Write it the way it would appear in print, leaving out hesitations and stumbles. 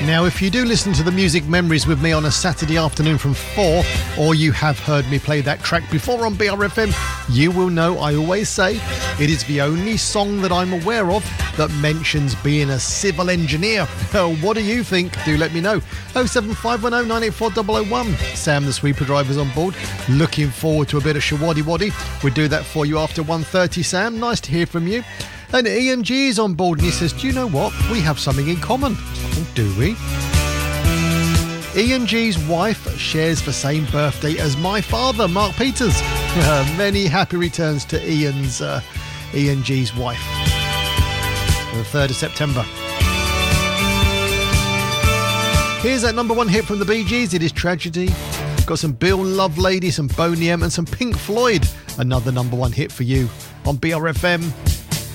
Now, if you do listen to the Music Memories with me on a Saturday afternoon from 4, or you have heard me play that track before on BRFM, you will know I always say it is the only song that I'm aware of that mentions being a civil engineer. What do you think? Do let me know. 07510 984 001. Sam the Sweeper Driver's on board. Looking forward to a bit of Shawaddy Waddy. We'll do that for you after 1:30, Sam. Nice to hear from you. And Ian G is on board and he says, do you know what? We have something in common. Oh, do we? Ian G's wife shares the same birthday as my father, Mark Peters. Many happy returns to Ian G's wife. The 3rd of September. Here's that number one hit from the Bee Gees. It is Tragedy. Got some Bill Lovelady, some Boney M and some Pink Floyd. Another number one hit for you on BRFM.